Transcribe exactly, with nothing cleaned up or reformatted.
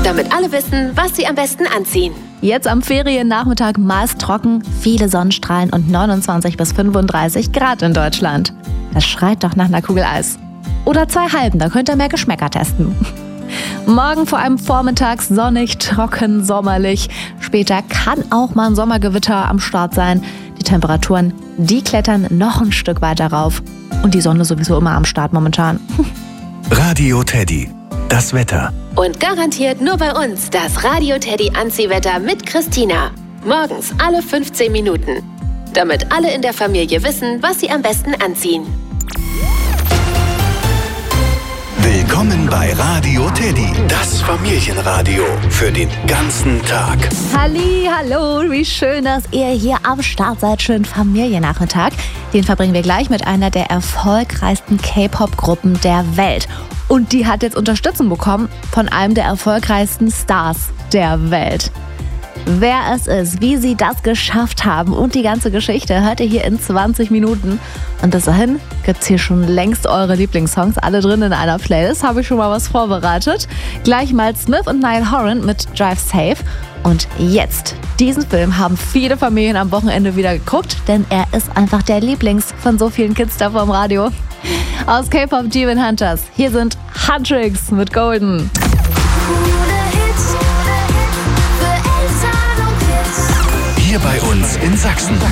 damit alle wissen, was sie am besten anziehen. Jetzt am Feriennachmittag meist trocken, viele Sonnenstrahlen und neunundzwanzig bis fünfunddreißig Grad in Deutschland. Das schreit doch nach einer Kugel Eis. Oder zwei halben, da könnt ihr mehr Geschmäcker testen. Morgen vor allem vormittags sonnig, trocken, sommerlich. Später kann auch mal ein Sommergewitter am Start sein. Die Temperaturen, die klettern noch ein Stück weiter rauf. Und die Sonne sowieso immer am Start momentan. Radio Teddy, das Wetter. Und garantiert nur bei uns das Radio Teddy Anziehwetter mit Christina. Morgens alle fünfzehn Minuten. Damit alle in der Familie wissen, was sie am besten anziehen. Willkommen bei Radio Teddy, das Familienradio für den ganzen Tag. Halli, hallo, wie schön, dass ihr hier am Start seid. Schönen Familiennachmittag. Den verbringen wir gleich mit einer der erfolgreichsten K-Pop-Gruppen der Welt. Und die hat jetzt Unterstützung bekommen von einem der erfolgreichsten Stars der Welt. Wer es ist, wie sie das geschafft haben und die ganze Geschichte hört ihr hier in zwanzig Minuten. Und bis dahin gibt's hier schon längst eure Lieblingssongs, alle drin in einer Playlist. Habe ich schon mal was vorbereitet. Gleich mal Smith und Niall Horan mit Drive Safe. Und jetzt, diesen Film haben viele Familien am Wochenende wieder geguckt, denn er ist einfach der Lieblings von so vielen Kids da vorm Radio. Aus K-Pop Demon Hunters, hier sind Huntrix mit Golden. Hier bei uns in Sachsen.